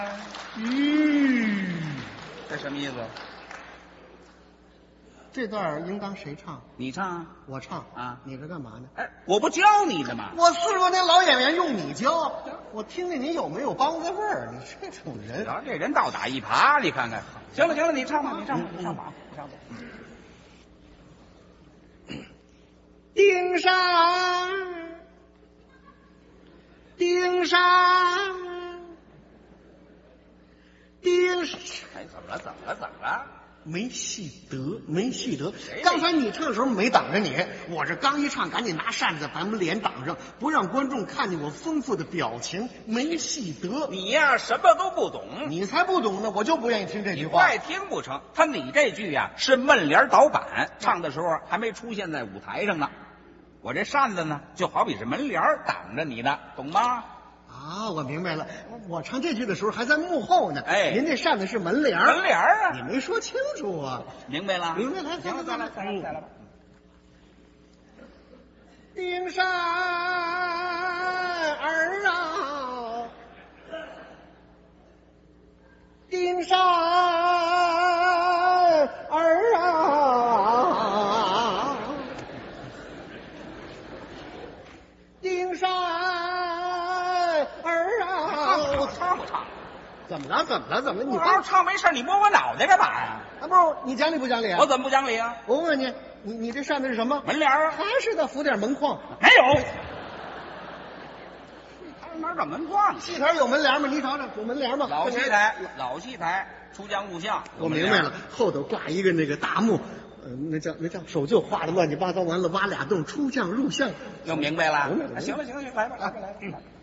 这什么意思？ 这段应当谁唱？ 你唱我唱啊？ 你这干嘛呢？ 哎，我不教你的吗？ 我40多年老演员用你教，我听听你有没有梆子味儿。你这种人， 瞧这人倒打一耙，你看看。行了行了，你唱吧，你唱吧，你唱吧，你唱吧。 丁山，丁山，丁山。 哎，怎么了？怎么了？怎么了？ 没戏得，没戏得。刚才你唱的时候没挡着你，我这刚一唱，赶紧拿扇子把我们脸挡上，不让观众看见我丰富的表情，没戏得。 你呀，什么都不懂， 你才不懂呢，我就不愿意听这句话。 你不爱听不成？你这句呀是闷帘倒板，唱的时候还没出现在舞台上呢。我这扇子呢，就好比是门帘挡着你的，懂吗？ 啊，我明白了。我唱这句的时候还在幕后呢。 哎， 您这扇子是门帘门帘啊， 你没说清楚啊。 明白了？ 明白了。 行了，再来吧。 丁山儿啊，丁山儿啊，丁山儿啊。 我唱不唱？ 怎么了？怎么了？怎么了？你好好唱没事，你摸我脑袋干嘛呀？ 啊，不是你讲理不讲理啊？ 我怎么不讲理啊？ 我问问你，你这扇子是什么？ 门帘啊？ 还是得扶点门框？ 没有。他哪找门框？ 戏台有门帘吗？你瞅瞅，有门帘吗？ 老戏台，老戏台，出将入相。 我明白了，后头挂一个那个大幕，那叫手就画的乱七八糟，完了挖俩洞，出将入相。 又明白了？ 明白了。 行了，来吧，来吧。